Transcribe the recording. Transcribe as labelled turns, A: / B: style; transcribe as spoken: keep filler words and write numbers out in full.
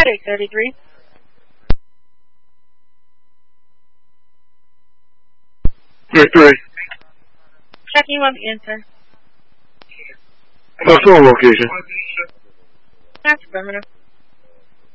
A: eight thirty-three.
B: three three.
A: Checking on the answer.
B: What's the location?
A: That's affirmative.